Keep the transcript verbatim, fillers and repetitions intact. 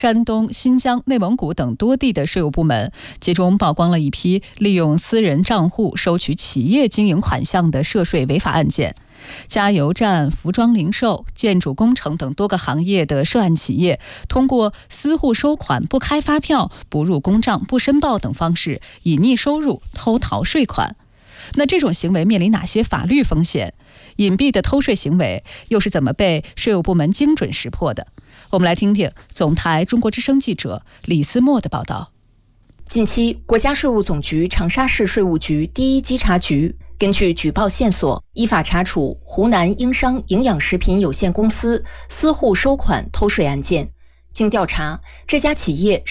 山东、新疆、内蒙古等多地的税务部门，其中曝光了一批利用私人账户收取企业经营款项的涉税违法案件。加油站、服装零售、建筑工程等多个行业的涉案企业，通过私户收款、不开发票、不入公账、不申报等方式，隐匿收入、偷逃税款。那这种行为面临哪些法律风险？隐蔽的偷税行为又是怎么被税务部门精准识破的？我们来听听总台中国之声记者李思墨的报道。 近期，国家税务总局长沙市税务局第一稽查局根据举报线索，依法查处湖南英商营养食品有限公司私户收款偷税案件。经调查，这家企业